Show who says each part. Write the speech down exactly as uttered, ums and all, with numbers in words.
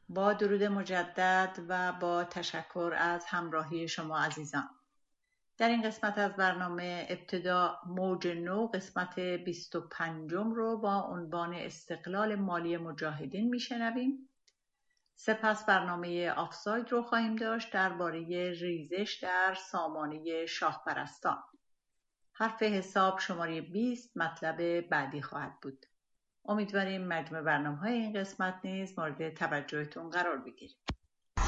Speaker 1: با درود مجدد و با تشکر از همراهی شما عزیزان. در این قسمت از برنامه ابتدا موج نو قسمت بیست و پنجم رو با عنوان استقلال مالی مجاهدین میشنویم. سپس برنامه آفساید رو خواهیم داشت درباره ریزش در سامانه شاه پرستان. حرف حساب شماره بیست مطلب بعدی خواهد بود. امیدواریم مجموع برنامه‌های این قسمت نیز مورد توجهتون قرار بگیره.